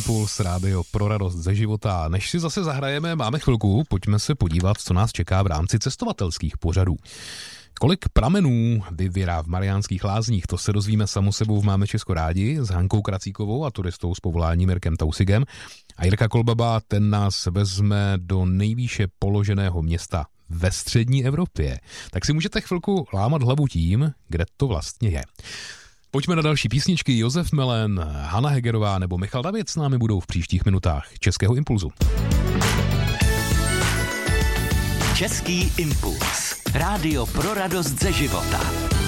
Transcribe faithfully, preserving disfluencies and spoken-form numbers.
Impuls, rádio pro radost ze života. Než si zase zahrajeme, máme chvilku, pojďme se podívat, co nás čeká v rámci cestovatelských pořadů. Kolik pramenů vyvěrá v Mariánských Lázních, to se dozvíme samu sebou v Máme Česko rádi s Hankou Kracíkovou a turistou z povolání Mirkem Tausigem. A Jirka Kolbaba, ten nás vezme do nejvýše položeného města ve střední Evropě. Tak si můžete chvilku lámat hlavu tím, kde to vlastně je. Pojďme na další písničky. Josef Melen, Hana Hegerová nebo Michal David s námi budou v příštích minutách Českého impulzu. Český impuls. Rádio pro radost ze života.